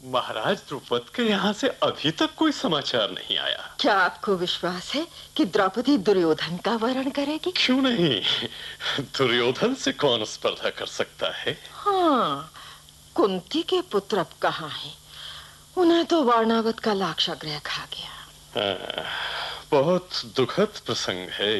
महाराज द्रुपद के यहाँ से अभी तक कोई समाचार नहीं आया। क्या आपको विश्वास है कि द्रौपदी दुर्योधन का वरण करेगी? क्यों नहीं, दुर्योधन से कौन स्पर्धा कर सकता है? हाँ, कुंती के पुत्र अब कहाँ हैं? उन्हें तो वारणावत का लाक्षागृह खा गया। बहुत दुखद प्रसंग है